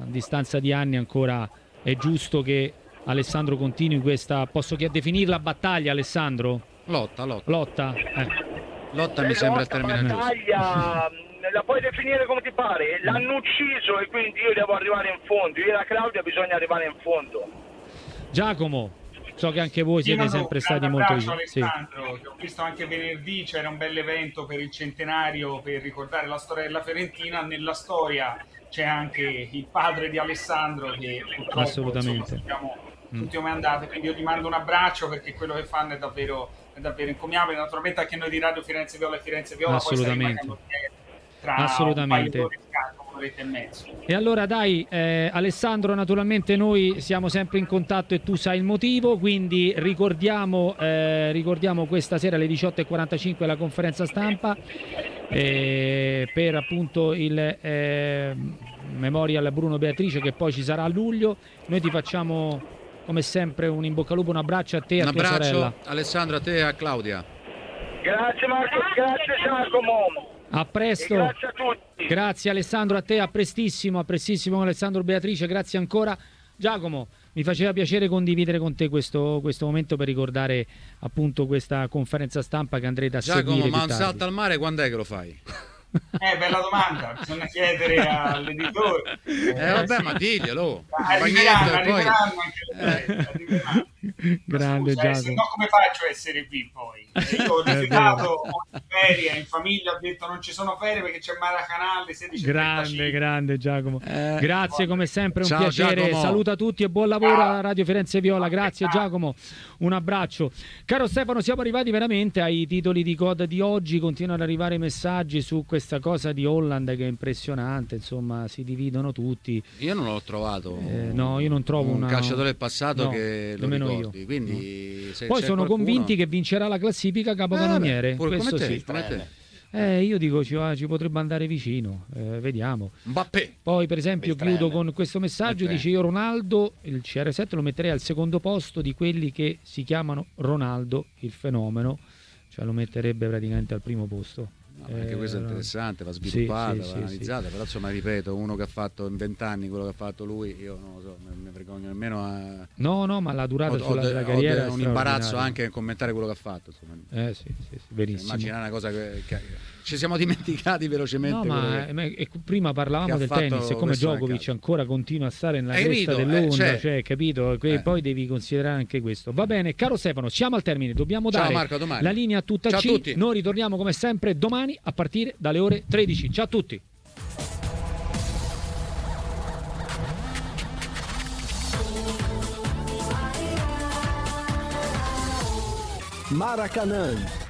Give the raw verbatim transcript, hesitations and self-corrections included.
distanza di anni ancora è giusto che Alessandro continui questa, posso che definirla battaglia, Alessandro? Lotta, lotta. Lotta? Eh. Lotta mi sembra il termine giusto. Battaglia, la puoi definire come ti pare, l'hanno ucciso e quindi io devo arrivare in fondo, io e la Claudia bisogna arrivare in fondo. Giacomo, so che anche voi siete sempre stati molto vicini. Alessandro, sì. Che ho visto anche venerdì, c'era un bel evento per il centenario per ricordare la storia della Fiorentina. Nella storia c'è anche il padre di Alessandro che purtroppo assolutamente insomma, sappiamo tutti come è andato, quindi io ti mando un abbraccio perché quello che fanno è davvero, è davvero incommiabile. Naturalmente anche noi di Radio Firenze Viola e Firenze Viola assolutamente. Poi tra assolutamente un paio di ore, un'oretta e mezzo. E allora dai, eh, Alessandro, naturalmente noi siamo sempre in contatto e tu sai il motivo, quindi ricordiamo, eh, ricordiamo questa sera alle diciotto e quarantacinque la conferenza stampa eh, per appunto il eh, Memorial Bruno Beatrice, che poi ci sarà a luglio. Noi ti facciamo come sempre un in bocca al lupo, un abbraccio a te e a tua sorella. Un abbraccio Alessandro, a te e a Claudia. Grazie Marco, grazie Giacomo. A presto. E grazie a tutti. Grazie Alessandro, a te, a prestissimo, a prestissimo Alessandro Beatrice, grazie ancora. Giacomo, mi faceva piacere condividere con te questo, questo momento per ricordare appunto questa conferenza stampa che andrete a Giacomo, seguire. Giacomo, ma un tardi. salto al mare quando è che lo fai? Eh, bella domanda, bisogna chiedere all'editore. Eh, vabbè, ma diglielo. Arriveranno, poi... arriveranno anche le arriveranno. Grande Scusa, eh, se Giacomo. no come faccio a essere qui poi? Io ho rifiutato ogni ferie, in famiglia ho detto non ci sono ferie perché c'è Maracanã alle sedici e trentacinque. Grande, grande Giacomo. Eh, Grazie come sempre, un ciao, piacere. Giacomo. Saluta tutti e buon lavoro Ciao. a Radio Firenze Viola. Grazie Giacomo, un abbraccio. Caro Stefano, siamo arrivati veramente ai titoli di coda di oggi. Continuano ad arrivare messaggi su questa cosa di Holland che è impressionante, insomma si dividono tutti. Io non l'ho trovato. Eh, no, io non trovo un una... calciatore del passato no, che lo nemmeno ricordi. io. Quindi, no. se Poi c'è sono qualcuno... convinti che vincerà la classifica capocannoniere. Eh, pure Questo come te, sì. come te. Eh, io dico ci, ci potrebbe andare vicino, eh, vediamo. Mbappé. Poi per esempio Beltrame. chiudo con questo messaggio, Beltrame. dice io Ronaldo, il C R sette lo metterei al secondo posto di quelli che si chiamano Ronaldo, il fenomeno, cioè lo metterebbe praticamente al primo posto. No, anche questo è Eh, interessante, va sviluppata, sì, va sì, analizzata, sì. però insomma ripeto, uno che ha fatto in vent'anni quello che ha fatto lui, io non lo so, me ne vergogno nemmeno a... No, no, ma la durata ho, sulla, ho, della ho carriera de- è un imbarazzo straordinaria. anche a commentare quello che ha fatto, insomma. Eh sì, sì, sì, verissimo. Immagina una cosa che, che ci siamo dimenticati velocemente. No, quello ma, che- ma- e prima parlavamo che ha del fatto tennis e come questo nel Djokovic calcio. ancora continua a stare nella Hai cresta capito? dell'onda, Eh, cioè- cioè, capito? Que- Eh. Poi devi considerare anche questo. Va bene, caro Stefano, siamo al termine, dobbiamo Ciao dare Marco, a domani. la linea a tutta Ciao a C. tutti. Noi ritorniamo come sempre domani a partire dalle ore tredici. Ciao a tutti. Maracanã